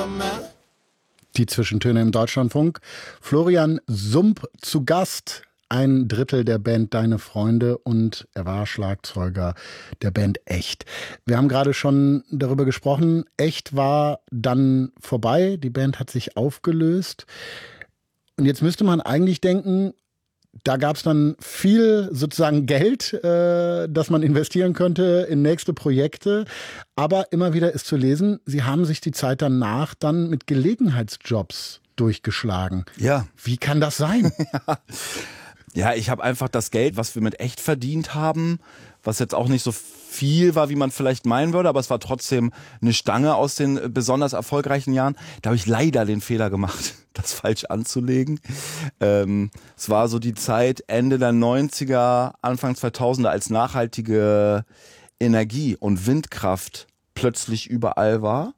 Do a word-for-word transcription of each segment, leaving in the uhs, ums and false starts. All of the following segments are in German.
Die Zwischentöne im Deutschlandfunk. Florian Sump zu Gast. Ein Drittel der Band Deine Freunde und er war Schlagzeuger der Band Echt. Wir haben gerade schon darüber gesprochen. Echt war dann vorbei. Die Band hat sich aufgelöst. Und jetzt müsste man eigentlich denken, da gab es dann viel sozusagen Geld, äh, das man investieren könnte in nächste Projekte. Aber immer wieder ist zu lesen, Sie haben sich die Zeit danach dann mit Gelegenheitsjobs durchgeschlagen. Ja. Wie kann das sein? ja. Ja, ich habe einfach das Geld, was wir mit Echt verdient haben, was jetzt auch nicht so viel war, wie man vielleicht meinen würde, aber es war trotzdem eine Stange aus den besonders erfolgreichen Jahren. Da habe ich leider den Fehler gemacht, das falsch anzulegen. Ähm, es war so die Zeit Ende der neunziger, Anfang zweitausender, als nachhaltige Energie und Windkraft plötzlich überall war.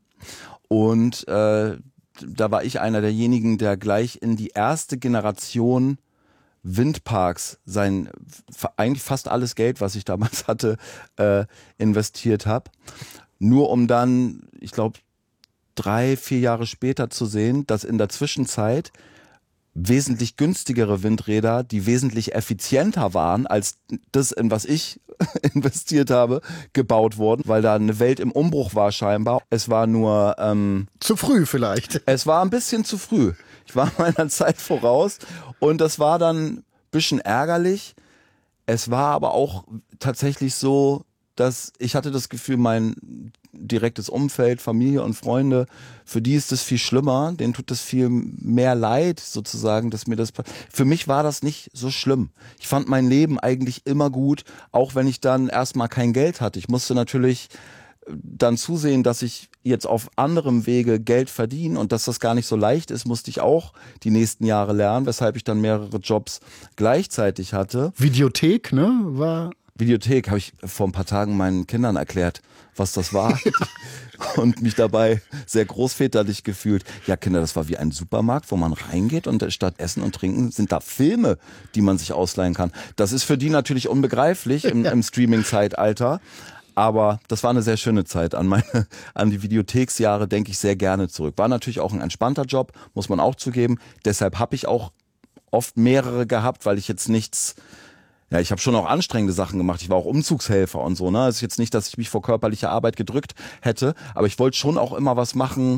Und äh, da war ich einer derjenigen, der gleich in die erste Generation Windparks sein eigentlich fast alles Geld, was ich damals hatte, äh, investiert habe. Nur um dann, ich glaube, drei, vier Jahre später zu sehen, dass in der Zwischenzeit wesentlich günstigere Windräder, die wesentlich effizienter waren als das, in was ich investiert habe, gebaut wurden, weil da eine Welt im Umbruch war scheinbar. Es war nur... Ähm, zu früh vielleicht. Es war ein bisschen zu früh. Ich war meiner Zeit voraus und das war dann ein bisschen ärgerlich. Es war aber auch tatsächlich so, dass ich hatte das Gefühl, mein direktes Umfeld, Familie und Freunde, für die ist das viel schlimmer, denen tut das viel mehr leid sozusagen, dass mir das, für mich war das nicht so schlimm. Ich fand mein Leben eigentlich immer gut, auch wenn ich dann erstmal kein Geld hatte. Ich musste natürlich dann zusehen, dass ich jetzt auf anderem Wege Geld verdiene und dass das gar nicht so leicht ist, musste ich auch die nächsten Jahre lernen, weshalb ich dann mehrere Jobs gleichzeitig hatte. Videothek, ne, war... Videothek habe ich vor ein paar Tagen meinen Kindern erklärt, was das war und mich dabei sehr großväterlich gefühlt. Ja, Kinder, das war wie ein Supermarkt, wo man reingeht und statt Essen und Trinken sind da Filme, die man sich ausleihen kann. Das ist für die natürlich unbegreiflich im, im Streaming-Zeitalter. Aber das war eine sehr schöne Zeit. An meine, an die Videotheksjahre denke ich sehr gerne zurück. War natürlich auch ein entspannter Job, muss man auch zugeben. Deshalb habe ich auch oft mehrere gehabt, weil ich jetzt nichts, ja, ich habe schon auch anstrengende Sachen gemacht. Ich war auch Umzugshelfer und so, ne? Es ist jetzt nicht, dass ich mich vor körperlicher Arbeit gedrückt hätte, aber ich wollte schon auch immer was machen,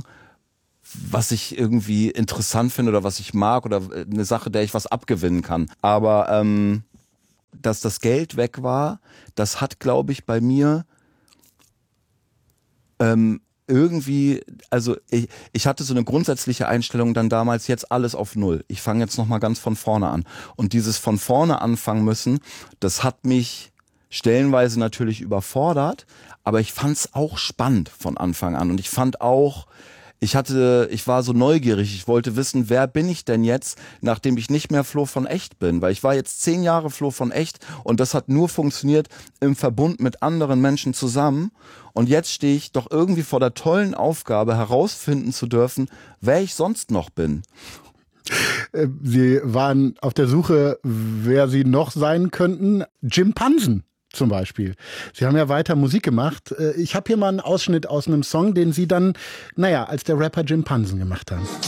was ich irgendwie interessant finde oder was ich mag oder eine Sache, der ich was abgewinnen kann. Aber ähm, dass das Geld weg war, das hat, glaube ich, bei mir ähm, irgendwie, also ich, ich hatte so eine grundsätzliche Einstellung dann damals, jetzt alles auf Null. Ich fange jetzt nochmal ganz von vorne an. Und dieses von vorne anfangen müssen, das hat mich stellenweise natürlich überfordert, aber ich fand es auch spannend von Anfang an. Und ich fand auch, Ich hatte, ich war so neugierig, ich wollte wissen, wer bin ich denn jetzt, nachdem ich nicht mehr Flo von Echt bin, weil ich war jetzt zehn Jahre Flo von Echt und das hat nur funktioniert im Verbund mit anderen Menschen zusammen und jetzt stehe ich doch irgendwie vor der tollen Aufgabe herausfinden zu dürfen, wer ich sonst noch bin. Sie waren auf der Suche, wer Sie noch sein könnten. Jim Pansen zum Beispiel. Sie haben ja weiter Musik gemacht. Ich habe hier mal einen Ausschnitt aus einem Song, den Sie dann, naja, als der Rapper Jim Pansen gemacht haben.